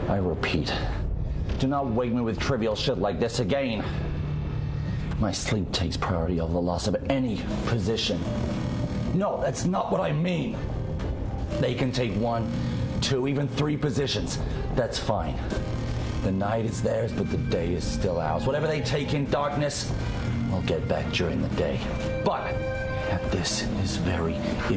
I repeat, do not wake me with trivial shit like this again. My sleep takes priority over the loss of any position. No, that's not what I mean. They can take 1, 2, even 3 positions. That's fine. The night is theirs, but the day is still ours. Whatever they take in darkness, we'll get back during the day. But this is very important.